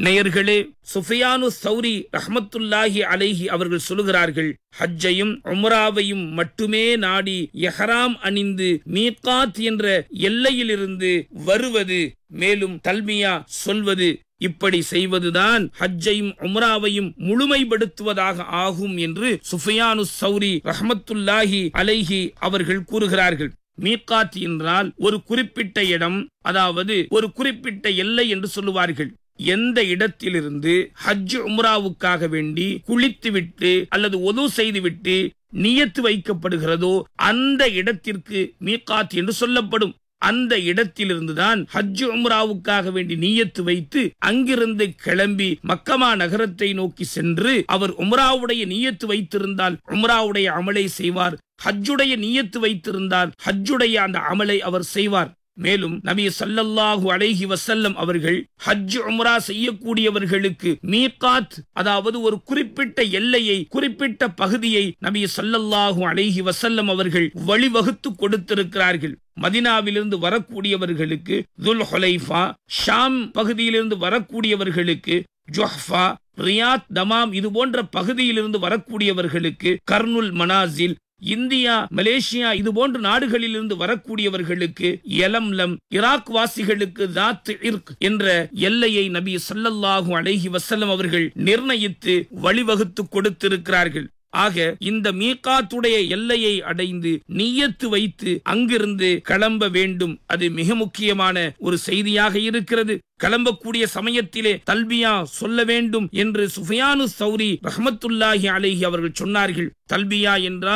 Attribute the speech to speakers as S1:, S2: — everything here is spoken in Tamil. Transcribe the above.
S1: நேயர்களே, சுஃபியானு ஸௌரி ரஹ்மத்துல்லாஹி அலைஹி அவர்கள் சொல்லுகிறார்கள், ஹஜ்ஜையும் உம்ராவையும் மட்டுமே நாடி இஹ்ராம் அணிந்து மீகாத் என்ற எல்லையிலிருந்து வருவது, மேலும் தல்பியா சொல்வது, இப்படி செய்வதுதான் ஹஜ்ஜையும் உம்ராவையும் முழுமைப்படுத்துவதாக ஆகும் என்று சுஃபியானு ஸௌரி ரஹ்மத்துல்லாஹி அலைஹி அவர்கள் கூறுகிறார்கள். மீகாத் என்றால் ஒரு குறிப்பிட்ட இடம், அதாவது ஒரு குறிப்பிட்ட எல்லை என்று சொல்லுவார்கள். எந்த இடத்திலிருந்து ஹஜ் உம்ராவுக்காக வேண்டி குளித்துவிட்டு அல்லது ஒது செய்துவிட்டு நியத்து வைக்கப்படுகிறதோ அந்த இடத்திற்கு மீகாத் என்று சொல்லப்படும். அந்த இடத்திலிருந்துதான் ஹஜ் உம்ராவுக்காக வேண்டி நியத்து வைத்து அங்கிருந்து கிளம்பி மக்கமா நகரத்தை நோக்கி சென்று அவர் உம்ராவுடைய நியத்து வைத்திருந்தால் உம்ராவுடைய அமலை செய்வார், ஹஜ்ஜுடைய நியத்து வைத்திருந்தால் ஹஜ்ஜுடைய அந்த அமலை அவர் செய்வார். மேலும் நபி ஸல்லல்லாஹு அலைஹி வஸல்லம் அவர்கள் ஹஜ் உம்ரா செய்யக்கூடியவர்களுக்கு மீகாத், அதாவது ஒரு குறிப்பிட்ட எல்லையை, குறிப்பிட்ட பகுதியை நபி ஸல்லல்லாஹு அலைஹி வஸல்லம் அவர்கள் வழிவகுத்து கொடுத்திருக்கிறார்கள். மதீனாவிலிருந்து வரக்கூடியவர்களுக்கு துல் ஹுலைஃபா, ஷாம் பகுதியிலிருந்து வரக்கூடியவர்களுக்கு ஜுஹ்ஃபா, ரியாத், தமாம் இது போன்ற பகுதியிலிருந்து வரக்கூடியவர்களுக்கு கர்னுல் மனாசில், இந்தியா, மலேசியா இது போன்ற நாடுகளிலிருந்து வரக்கூடியவர்களுக்கு யலம்லம், ஈராக் வாசிகளுக்கு தாத் இர்க் என்ற எல்லையை நபி ஸல்லல்லாஹு அலைஹி வஸல்லம் அவர்கள் நிர்ணயித்து வழிவகுத்து கொடுத்திருக்கிறார்கள். ஆக இந்த மீகாத்துடைய எல்லையை அடைந்து நியத்து வைத்து அங்கிருந்து கிளம்ப வேண்டும். அது மிக முக்கியமான ஒரு செய்தியாக இருக்கிறது. கிளம்பக்கூடிய சமயத்திலே தல்பியா சொல்ல வேண்டும் என்று சுஃபியானு ஸௌரி ரஹ்மத்துல்லாஹி அலைஹி அவர்கள் சொன்னார்கள். தல்பியா என்றால்